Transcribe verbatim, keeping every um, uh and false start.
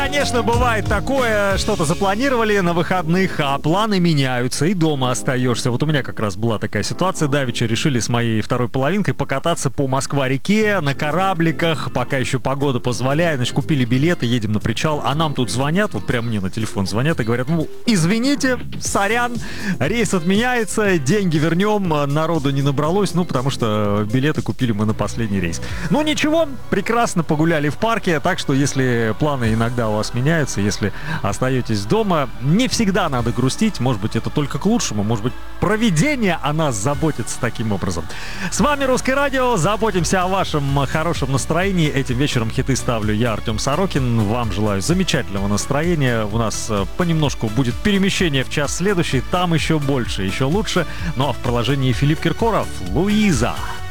конечно, бывает такое, что-то запланировали на выходных, а планы меняются, и дома остаешься. Вот у меня как раз была такая ситуация. Давеча решили с моей второй половинкой покататься по Москва-реке на корабликах, пока еще погода позволяет. Значит, купили билеты, едем на причал, а нам тут звонят, вот прям мне на телефон звонят и говорят: ну, извините, сорян, рейс отменяется, деньги вернем, народу не набралось, ну, потому что билеты купили мы на последний рейс. Ну, ничего, прекрасно погуляли в парке, так что если планы иногда у вас меняются, если остаетесь дома, не всегда надо грустить, может быть, это только к лучшему, может быть, провидение о нас заботится таким образом. С вами Русское радио, заботимся о вашем хорошем настроении. Этим вечером хиты ставлю я, Артем Сорокин. Вам желаю замечательного настроения. У нас понемножку будет перемещение в час следующий, там еще больше, еще лучше. Ну а в продолжении Филипп Киркоров, «Луиза».